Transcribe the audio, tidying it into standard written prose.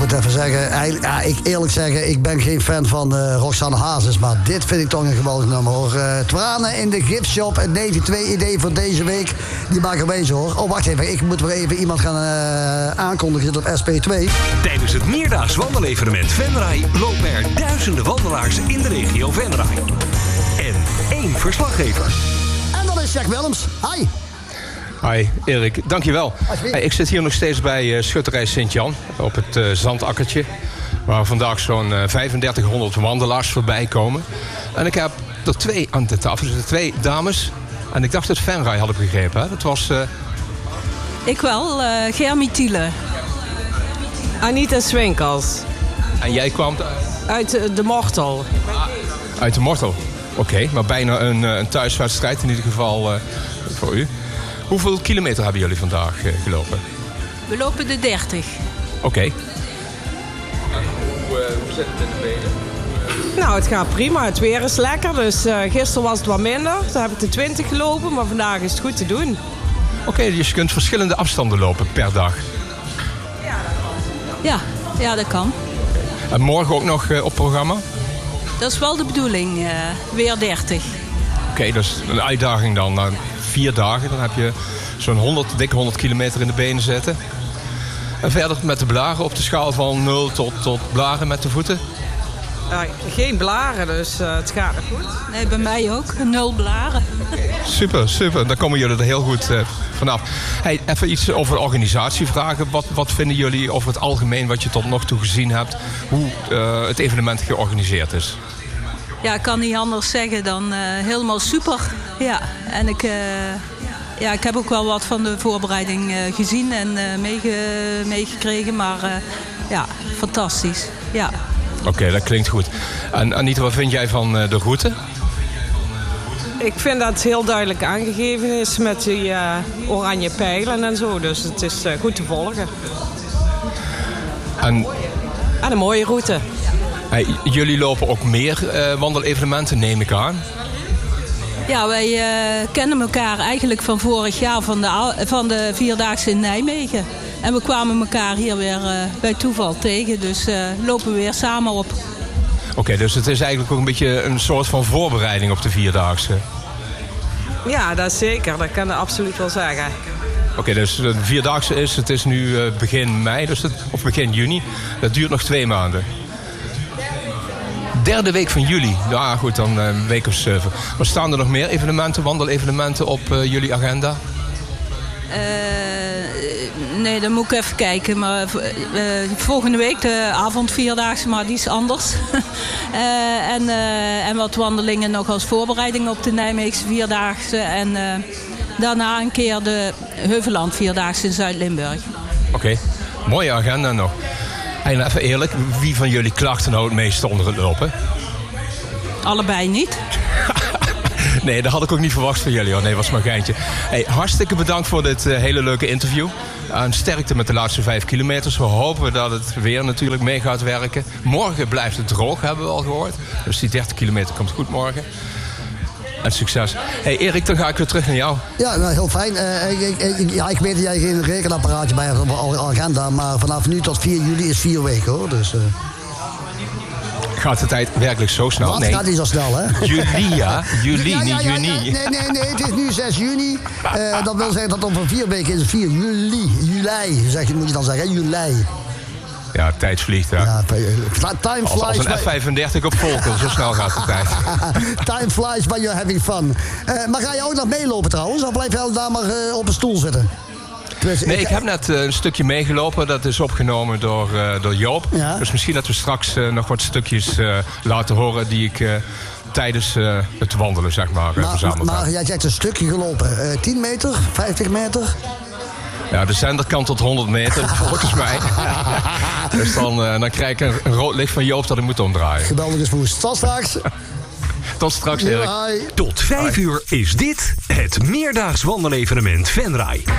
moet even zeggen, eerlijk zeggen, ik ben geen fan van Roxanne Hazes, maar dit vind ik toch een geweldig nummer, hoor. Tranen in de Giftshop, het Navy 2 idee voor deze week. Die maken wezen, hoor. Oh, wacht even, ik moet weer even iemand gaan aankondigen op SP2. Tijdens het meerdaags wandelevenement Venray lopen er duizenden wandelaars in de regio Venray. En 1 verslaggever. En dat is Jack Willems. Hi. Hi, Erik. Dankjewel. Ik zit hier nog steeds bij Schutterij Sint-Jan op het zandakkertje, waar vandaag zo'n 3500 wandelaars voorbij komen. En ik heb er 2 aan de tafel, dus 2 dames. En ik dacht dat Venray had ik begrepen, hè? Dat was... Ik wel, Germie Thiele. Anita Swinkels. En jij kwam... Uit de Mortel. Uit de Mortel. Oké, maar bijna een thuiswedstrijd in ieder geval voor u. Hoeveel kilometer hebben jullie vandaag gelopen? We lopen de 30. Oké. En hoe zit het in de benen? Nou, het gaat prima. Het weer is lekker. Dus gisteren was het wat minder. Toen heb ik de 20 gelopen. Maar vandaag is het goed te doen. Oké, dus je kunt verschillende afstanden lopen per dag. Ja, dat kan. En morgen ook nog op programma? Dat is wel de bedoeling. Weer 30. Oké, dat is een uitdaging dan. Na 4 dagen, dan heb je zo'n dikke 100 kilometer in de benen zitten. En verder met de blaren op de schaal van 0 tot blaren met de voeten? Geen blaren, dus het gaat nog goed. Nee, bij mij ook. 0 blaren. Super. Dan komen jullie er heel goed vanaf. Hey, even iets over de organisatie vragen. Wat vinden jullie over het algemeen, wat je tot nog toe gezien hebt, hoe het evenement georganiseerd is? Ja, ik kan niet anders zeggen dan helemaal super. Ja, en ik heb ook wel wat van de voorbereiding gezien en meegekregen. Maar ja, fantastisch. Ja. Oké, dat klinkt goed. En Anita, wat vind jij van de route? Ik vind dat het heel duidelijk aangegeven is met die oranje pijlen en zo. Dus het is goed te volgen. En een mooie route. Hey, jullie lopen ook meer wandelevenementen, neem ik aan. Ja, wij kennen elkaar eigenlijk van vorig jaar van de Vierdaagse in Nijmegen. En we kwamen elkaar hier weer bij toeval tegen. Dus lopen we weer samen op. Oké, dus het is eigenlijk ook een beetje een soort van voorbereiding op de Vierdaagse. Ja, dat is zeker. Dat kan ik absoluut wel zeggen. Oké, dus de Vierdaagse het is nu begin mei, of begin juni. Dat duurt nog 2 maanden. 3e week van juli. Ja, goed, dan een week of 7. Maar staan er nog meer evenementen, wandelevenementen op jullie agenda? Nee, dan moet ik even kijken. Maar volgende week de avondvierdaagse, maar die is anders. En wat wandelingen nog als voorbereiding op de Nijmeegse Vierdaagse. En daarna een keer de Heuveland Vierdaagse in Zuid-Limburg. Oké, mooie agenda nog. En even eerlijk, wie van jullie klachten nou het meest onder het lopen? Allebei niet. Nee, dat had ik ook niet verwacht van jullie hoor. Nee, was maar een geintje. Hey, hartstikke bedankt voor dit hele leuke interview. En sterkte met de laatste 5 kilometers. We hopen dat het weer natuurlijk mee gaat werken. Morgen blijft het droog, hebben we al gehoord. Dus die 30 kilometer komt goed morgen. En succes. Hey Erik, dan ga ik weer terug naar jou. Ja, nou, heel fijn. Ik weet dat jij geen rekenapparaatje bij hebt op de agenda. Maar vanaf nu tot 4 juli is 4 weken, hoor. Dus, Gaat de tijd werkelijk zo snel? Wat? Nee. Gaat niet zo snel, hè? Juli, ja. Juli, niet juni. Nee, het is nu 6 juni. Dat wil zeggen dat over 4 weken is het 4 juli. Juli, moet je dan zeggen, juli. Ja, tijd vliegt, hè. Ja, time flies. Als een F-35 op Volkel, zo snel gaat de tijd. Time flies when you're having fun. Maar ga je ook nog meelopen trouwens? Of blijf je daar maar op een stoel zitten? Nee, ik heb net een stukje meegelopen. Dat is opgenomen door Joop. Ja. Dus misschien dat we straks nog wat stukjes laten horen die ik tijdens het wandelen, zeg maar, verzameld heb. Maar jij zegt een stukje gelopen. 10 meter? 50 meter? Ja, de zender kan tot 100 meter, volgens mij. Dus dan krijg ik een rood licht van Joop dat ik moet omdraaien. Geweldig is tot straks. Tot straks, Erik. Tot 5 uur is dit het meerdaags wandelevenement Venray.